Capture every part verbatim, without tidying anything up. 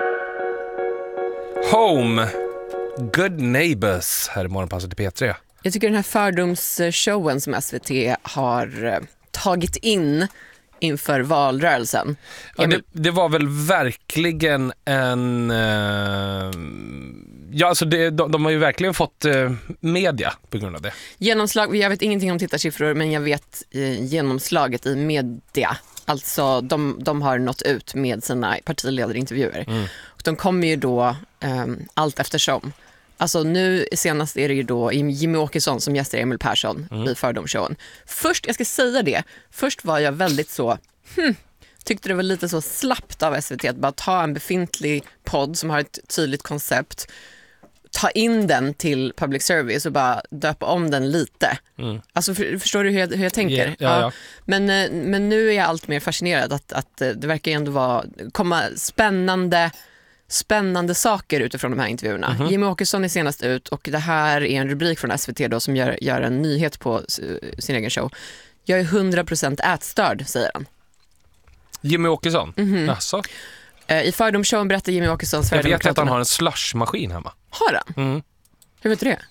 Home, Good Neighbors här i Morgonpasset till P tre. Jag tycker den här fördomsshowen som S V T har eh, tagit in inför valrörelsen. Ja, det, det var väl verkligen en... Eh, ja, alltså det, de, de har ju verkligen fått eh, media på grund av det. Genomslag, jag vet ingenting om tittarsiffror, men jag vet eh, genomslaget i media. Alltså de, de har nått ut med sina partiledarintervjuer. Mm. Och de kommer ju då eh, allt eftersom. Alltså nu senast är det ju då Jimmy Åkesson som gästar Emil Persson mm. i fördomsshowen. Först, jag ska säga det, först var jag väldigt så, hmm, tyckte det var lite så slappt av S V T att bara ta en befintlig podd som har ett tydligt koncept, ta in den till public service och bara döpa om den lite. Mm. Alltså för, förstår du hur jag, hur jag tänker? Yeah, ja, ja. Men, men nu är jag allt mer fascinerad att, att det verkar ändå vara komma spännande spännande saker utifrån de här intervjuerna. Mm-hmm. Jimmy Åkesson är senast ut och det här är en rubrik från S V T då som gör, gör en nyhet på sin egen show. Jag är hundra procent ätstörd, säger han. Jimmy Åkesson? Mm-hmm. Alltså. I fördomsshowen berättar Jimmy Åkesson Jag vet att han har en slushmaskin hemma. Har han? Mm. Hur vet du det?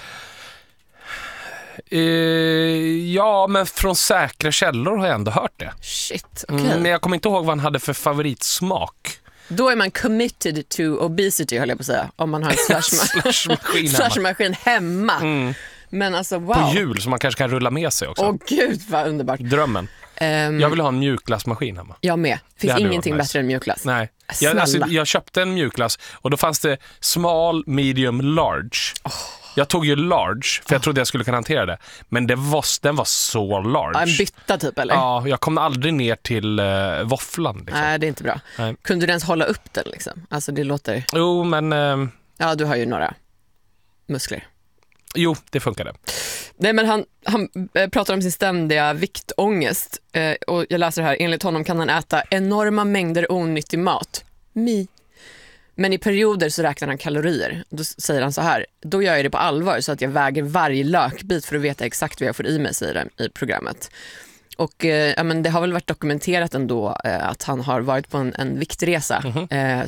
Uh, ja, men från säkra källor har jag ändå hört det. Shit, okej. Okay. Mm, men jag kommer inte ihåg vad han hade för favoritsmak. Då är man committed to obesity, höll jag på att säga. Om man har en slushmaskin slushmaskin hemma. Mm. Men alltså, wow. På jul som man kanske kan rulla med sig också. Åh gud, vad underbart. Drömmen. Um, jag vill ha en mjukglassmaskin hemma. Jag med. Finns ingenting bättre än mjukglass. Nej. Jag, alltså, jag köpte en mjukglass och då fanns det small, medium, large. Oh. Jag tog ju large för jag trodde jag skulle kunna hantera det. Men det var, den var så large. En bytta typ, eller? Ja, jag kom aldrig ner till uh, våfflan. Liksom. Nej, det är inte bra. Nej. Kunde du ens hålla upp den liksom? Alltså det låter... Jo, men... Uh... Ja, du har ju några muskler. Jo, det funkade. Nej, men han, han pratar om sin ständiga viktångest. Eh, och jag läser här, enligt honom kan han äta enorma mängder onyttig mat. Mi. Men i perioder så räknar han kalorier. Då säger han så här, då gör jag det på allvar så att jag väger varje lökbit för att veta exakt vad jag får i mig, säger han i programmet. Och eh, ja, men det har väl varit dokumenterat ändå eh, att han har varit på en, en viktresa. Mm-hmm. eh,